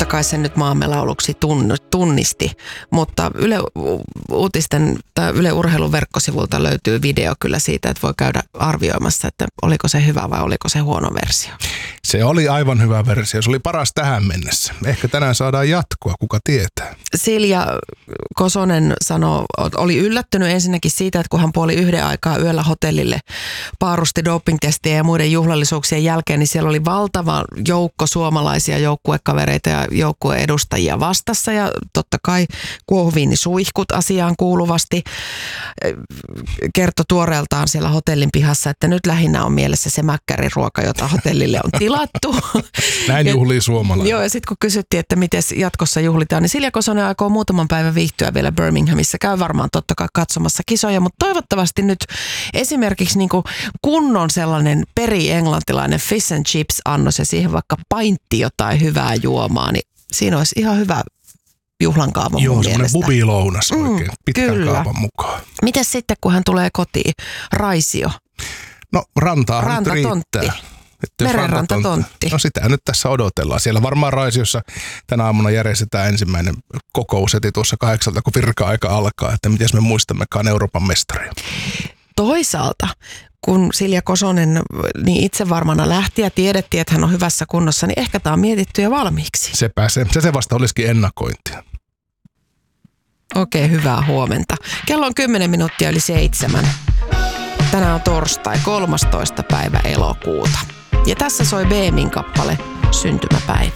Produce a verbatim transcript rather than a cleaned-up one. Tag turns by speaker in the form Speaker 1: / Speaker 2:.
Speaker 1: kai sen nyt maamme lauluksi tunnisti, mutta Yle Uutisten tai Yle Urheilun verkkosivulta löytyy video kyllä siitä, että voi käydä arvioimassa, että oliko se hyvä vai oliko se huono versio.
Speaker 2: Se oli aivan hyvä versio. Se oli paras tähän mennessä. Ehkä tänään saadaan jatkoa, kuka tietää.
Speaker 1: Silja Kosonen sanoi, oli yllättynyt ensinnäkin siitä, että kun hän puoli yhden aikaa yöllä hotellille paarusti dopingtestien ja muiden juhlallisuuksien jälkeen, niin siellä oli valtava joukko suomalaisia joukkuekavereita ja joukkueedustajia vastassa ja totta kai kuohuviinisuihkut asiaan kuuluvasti. Kertoi tuoreeltaan siellä hotellin pihassa, että nyt lähinnä on mielessä se mäkkäriruoka, jota hotellille on tilattu.
Speaker 2: Näin juhlii suomalainen.
Speaker 1: Joo, ja sitten kun kysyttiin, että miten jatkossa juhlitaan, niin Silja Kosonen aikoo muutaman päivän viihtyä vielä Birminghamissa. Käy varmaan totta kai katsomassa kisoja, mutta toivottavasti nyt esimerkiksi niin kuin kunnon sellainen peri-englantilainen fish and chips annos ja siihen vaikka paintti jotain hyvää juomaa, niin siinä olisi ihan hyvä juhlan kaava.
Speaker 2: Joo, semmoinen bubilounas oikein mm, pitkän
Speaker 1: kyllä.
Speaker 2: kaavan mukaan.
Speaker 1: Mites sitten, kun hän tulee kotiin? Raisio.
Speaker 2: No rantaa
Speaker 1: Rantatontti. Merenrantatontti.
Speaker 2: No sitä nyt tässä odotellaan. Siellä varmaan Raisiossa tänä aamuna järjestetään ensimmäinen kokous heti tuossa kahdeksalta, kun virka-aika alkaa, että miten me muistammekaan Euroopan mestaria.
Speaker 1: Toisaalta, kun Silja Kosonen niin itse varmana lähti ja tiedettiin, että hän on hyvässä kunnossa, niin ehkä tämä on mietitty jo valmiiksi.
Speaker 2: Sepä se. Se, se vasta olisikin ennakointia.
Speaker 1: Okei, okay, hyvää huomenta. Kello on kymmenen minuuttia yli seitsemän. Tänään on torstai, kolmastoista päivä elokuuta. Ja tässä soi Beemin kappale Syntymäpäivä.